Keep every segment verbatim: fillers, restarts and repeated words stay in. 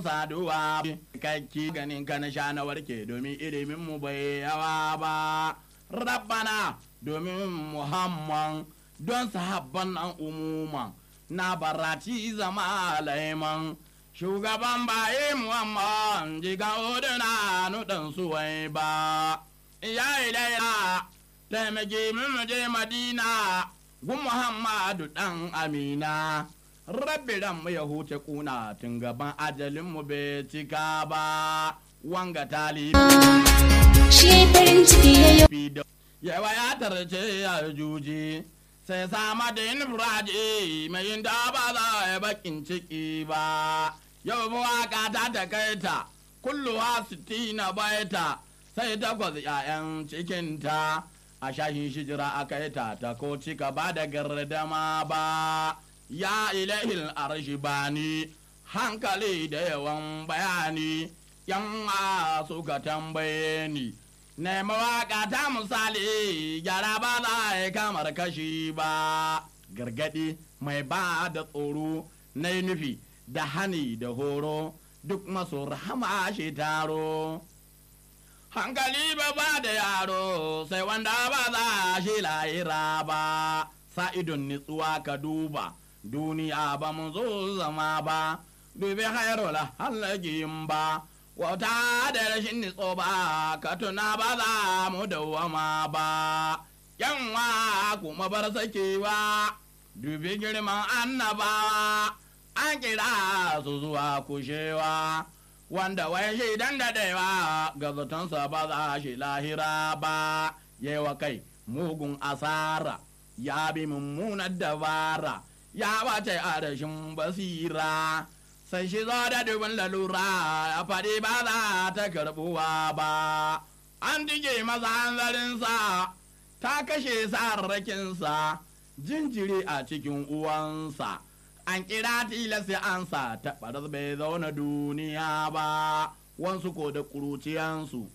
saduwa kakki ganin ka na sha na warke domin ilimin mu bai yawa ba rabbana domin muhammad don sahabban nan umuman na barati zama laiman shugaban baye muhammad jiga oduna nudan suwai ba ya ilaila taimake mu je madina gun muhammadu dan amina rabbi ran mu ya huce kuna tun gaban ajalin mu bai cika ba wanga talibi shi farin ciki ya yawa ya tarce ya juji sai sama da yin furaje mai yin da ba za ya bakin ciki ba yau waka ta ta kaita kulluwa sittina baita sai takwas ƴaƴan cikinta a shahin shijira a kaita ta ko cika ba da gardama ba ya ilahil arshi bani hankali da yawan bayani yan suka tambaye ni na mawaka ta misali gyara ba za a kamar kashi ba gargadi mai ba da tsoro na nufi da hani da horo duk masu rahama shi taro hankali ba ba da yaro sai wanda ba za shi lahira ba sa'idun nitsuwa ka duba duniya ba mu zo zama ba dubi hairul halagin ba wata da rashin nitso ba ka tuna ba za mu dawama ba yanwa kuma bar sakewa dubi girman annabawa an kira su zuwa kushewa wanda wai shi dan dadewa ga zatonsa ba za shi lahira ba yewa kai mugun asara ya bi mummunar dabara ya wace a rashin basira sai shi zo da dubin lalura ya faɗi ba za ta karɓuwa ba an dige masa hanzarinsa ta kashe sarrakinsa jinjiri a cikin uwansa an kira tilasi ansa ta ɓaras bai zauna duniya ba wansu ko da ƙuruciyansu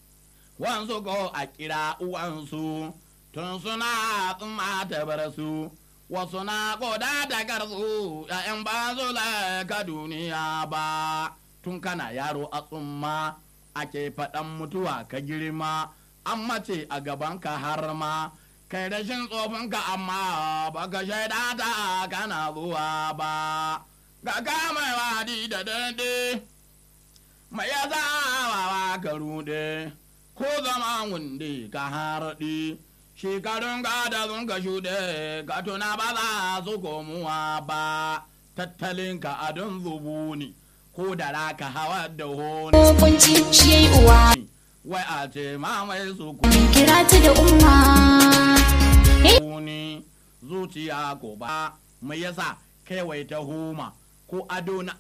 wansu ko a kira uwansu tun suna tsumma ta bar su wasu na koda da garzu ‘ya'yan ba su ka duniya ba tun kana yaro a tsumma ake faɗan mutuwa ka girma an mace a gabanka har ma kai rashin tsofinka amma baka shaida ta kana zuwa ba ga kamar wadi da dande mai ya zawawa ka rude ko zama wunde ka harɗi shekarun gada sun ka shuɗe ka tuna ba za su komuwa ba tattalinka a don zubu ne ko da raka hawa da honi kunci shi yayi uwa wai a ce ma mai su kira ta da umma kuni zuciya ko ba mai yasa kai wai ta huma ko ado na